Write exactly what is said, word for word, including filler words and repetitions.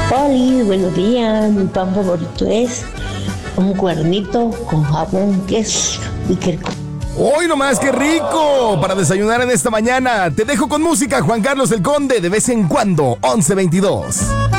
Oli, buenos días. Mi pan favorito es un cuernito con jamón, queso y queso. ¡Hoy nomás, qué rico! Para desayunar en esta mañana, te dejo con música, Juan Carlos el Conde, de vez en cuando, once veintidós.